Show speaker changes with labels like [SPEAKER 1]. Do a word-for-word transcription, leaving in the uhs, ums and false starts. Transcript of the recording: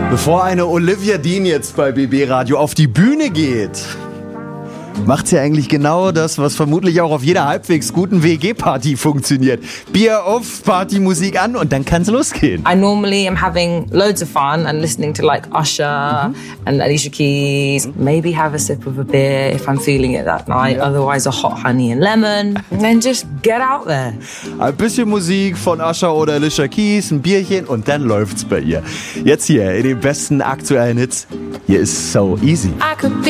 [SPEAKER 1] Bevor eine Olivia Dean jetzt bei B B Radio auf die Bühne geht, macht sie eigentlich genau das, was vermutlich auch auf jeder halbwegs guten W G-Party funktioniert. Bier auf, Partymusik an und dann kann's losgehen.
[SPEAKER 2] I normally am having loads of fun and listening to like Usher mm-hmm. and Alicia Keys. Maybe have a sip of a beer if I'm feeling it that night. Yeah. Otherwise a hot honey and lemon. And then just get out there.
[SPEAKER 1] Ein bisschen Musik von Usher oder Alicia Keys, ein Bierchen und dann läuft's bei ihr. Jetzt hier in den besten aktuellen Hits. Hier ist So Easy.
[SPEAKER 2] I could